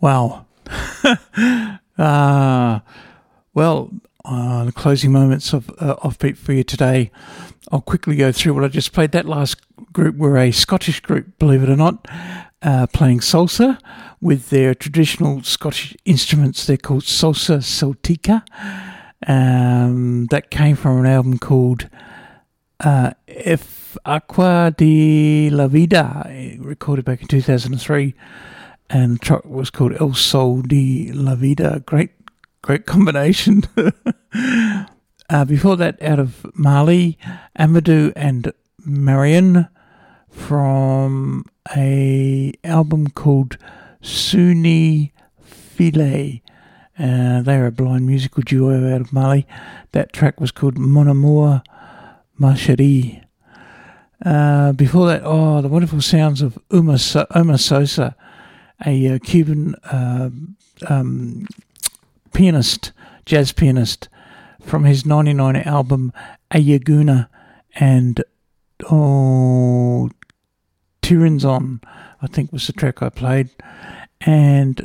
Wow. The closing moments of Offbeat for you today. I'll quickly go through what I just played. That last group were a Scottish group, believe it or not, playing salsa with their traditional Scottish instruments. They're called Salsa Celtica. That came from an album called F Aqua de la Vida, recorded back in 2003. And the track was called El Sol de la Vida. Great combination. Before that, out of Mali, Amadou and Marion from a album called Suni File. They're a blind musical duo out of Mali. That track was called Mon Amour Ma Chérie. Before that, the wonderful sounds of Uma Sosa, a Cuban pianist, jazz pianist, from his 99 album Ayaguna, and Tirinzon, I think was the track I played. And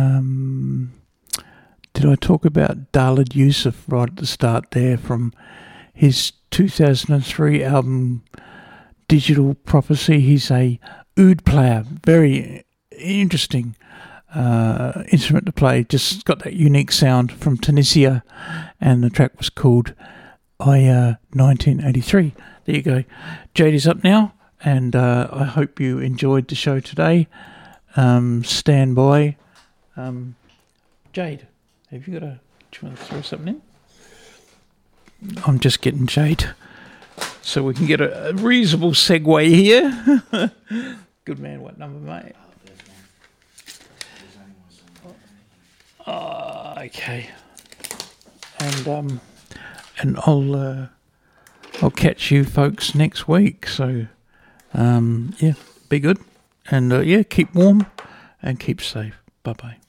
did I talk about Dalid Yusuf right at the start there, from his 2003 album Digital Prophecy? He's a oud player, very interesting instrument to play, just got that unique sound, from Tunisia, and the track was called Aya 1983. There you go. Jade is up now, and I hope you enjoyed the show today. Stand by. Jade, have you got do you want to throw something in? I'm just getting Jade so we can get a reasonable segue here. Good man. What number, mate? Okay. And I'll catch you folks next week. So be good, and keep warm and keep safe. Bye bye.